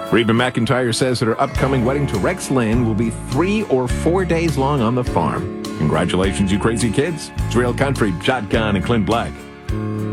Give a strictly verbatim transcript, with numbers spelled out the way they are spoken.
Reba McEntire says that her upcoming wedding to Rex Lynn will be three or four days long on the farm. Congratulations, you crazy kids. It's Real Country, Shotgun and Clint Black.